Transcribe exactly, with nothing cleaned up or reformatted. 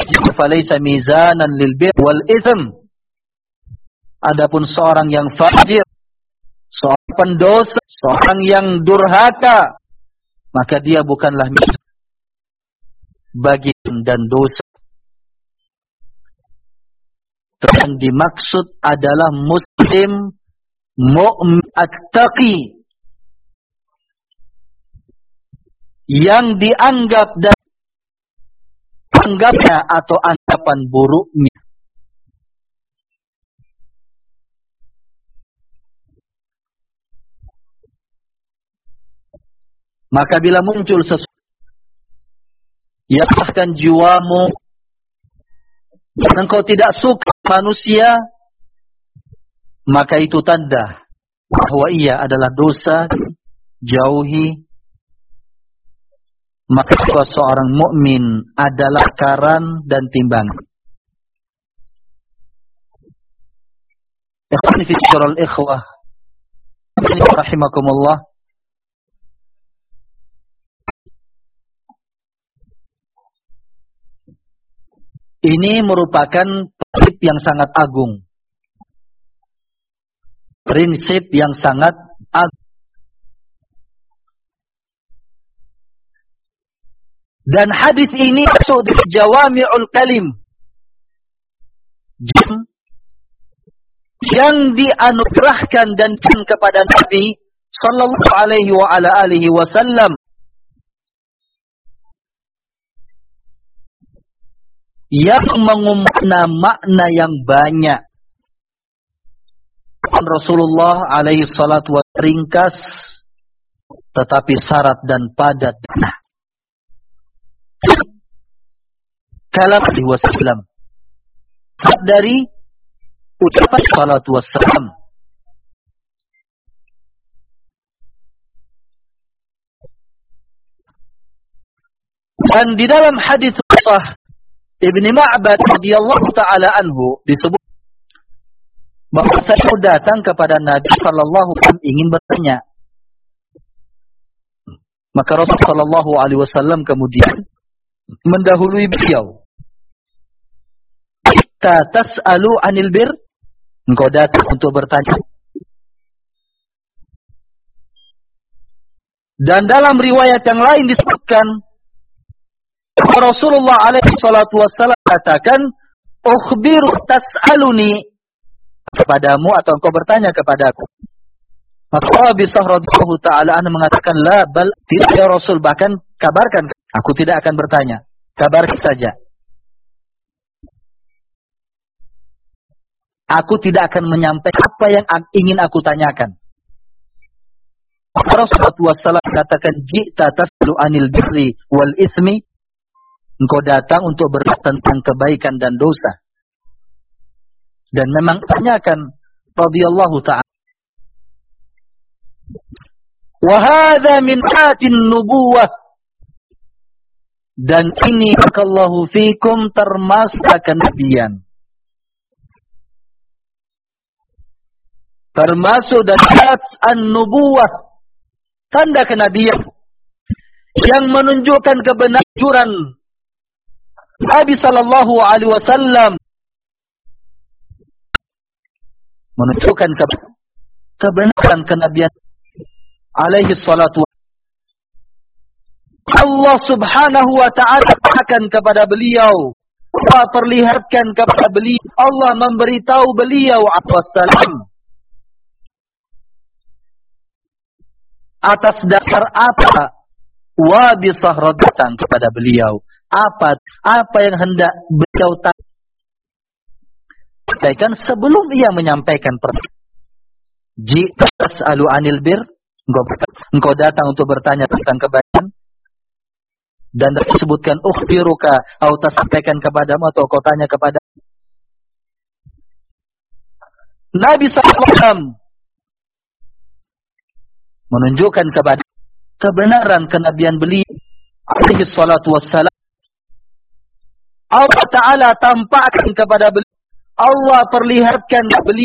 fajir falaysa mizanan lil bir wal ism. Adapun seorang yang fajir, seorang pendosa, seorang yang durhaka, maka dia bukanlah mizan bagi dan dosa. Yang dimaksud adalah muslim mu'min at-taqi yang dianggap dan anggapnya atau anggapan buruknya. Maka bila muncul sesuatu yang bahkan jiwamu dan engkau tidak suka manusia, maka itu tanda bahwa ia adalah dosa, jauhi. Maka seorang mukmin adalah karan dan timbangan. Ikhwani fi syarul ikhwah, rahimakumullah. Ini merupakan prinsip yang sangat agung. Prinsip yang sangat agung. Dan hadis ini masuk di jawami'ul kalim. Yang dianugerahkan dan kepada Nabi sallallahu alaihi wa ala alihi wasallam. Yang mengumumkan makna yang banyak. Rasulullah alaihi salatu wa ringkas tetapi syarat dan padat. Kalam alaihi wasallam dari ucapan salatu wassalam. Dan di dalam hadis sahih Ibnu Ma'bad radhiyallahu taala anhu disebut bahwa saya datang kepada Nabi sallallahu alaihi wasallam ingin bertanya. Maka Rasul sallallahu alaihi wasallam kemudian mendahului beliau. Ta tas'alu 'anil bir? Engkau datang untuk bertanya. Dan dalam riwayat yang lain disebutkan Rasulullah alaihi salatu wassalam katakan, "Ukhbiru tas'aluni," kepadamu atau engkau bertanya kepadaku. Maka Abi Sa'd radhiyallahu taala anhu mengatakan, "La bal tidak ya Rasul, bahkan kabarkan, aku tidak akan bertanya. Kabarkan saja. Aku tidak akan menyampaikan apa yang ingin aku tanyakan." Rasulullah sallallahu alaihi wasallam katakan, "Ji'ta tas'alu 'anil birri wal ismi." Engkau datang untuk bertanya tentang kebaikan dan dosa. Dan memang tanyakan radhiyallahu ta'ala. Wa hadza min atin nubuwah. Dan ini barakallahu fikum termasuk kenabian. Termasuk dari an-nubuwah, tanda kenabian yang menunjukkan kebenaran Nabi sallallahu alaihi wasallam, menunjukkan ke kebenaran kenabian alaihi salatu. Allah subhanahu wa ta'ala akan kepada beliau, Allah perlihatkan kepada beliau, Allah memberitahu beliau wassalam atas dasar apa Wabi Sa'd datang kepada beliau. Apa apa yang hendak beliau sampaikan sebelum ia menyampaikan pertanyaan. Jika tas'alu 'anil bir, engkau, engkau datang untuk bertanya tentang kebaikan, dan disebutkan ukhbiruka, atau sampaikan kepadamu atau kau tanya kepada Nabi sallallahu alaihi wasallam menunjukkan kepada kebenaran kenabian beliau alaihi salatu wassalam. Allah Ta'ala tampakkan kepada beliau, Allah perlihatkan beliau